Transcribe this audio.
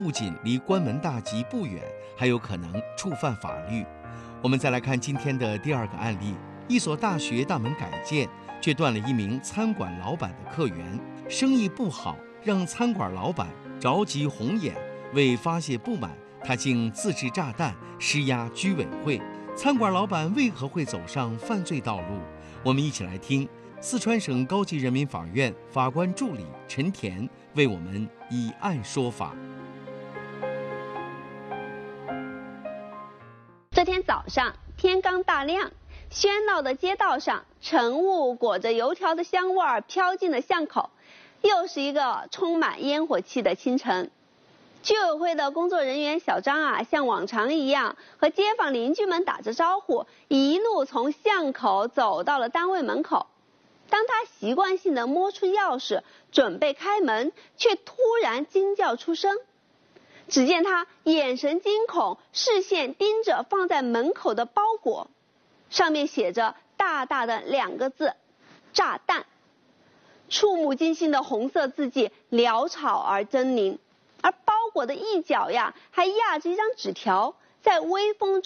不仅离关门大吉不远，还有可能触犯法律。我们再来看今天的第二个案例：一所大学大门改建，却断了一名餐馆老板的客源，生意不好，让餐馆老板着急红眼。为发泄不满，他竟自制炸弹施压居委会。餐馆老板为何会走上犯罪道路？我们一起来听四川省高级人民法院法官助理陈田为我们以案说法。 这天早上，天刚大亮，喧闹的街道上，晨雾裹着油条的香味儿飘进了巷口，又是一个充满烟火气的清晨。居委会的工作人员小张像往常一样和街坊邻居们打着招呼，一路从巷口走到了单位门口。当他习惯性地摸出钥匙准备开门，却突然惊叫出声。只见他眼神惊恐，视线盯着放在门口的包裹，上面写着大大的2个字：炸弹。触目惊心的红色字迹潦草而狰狞，而包裹的一角还压着一张纸条，在微风中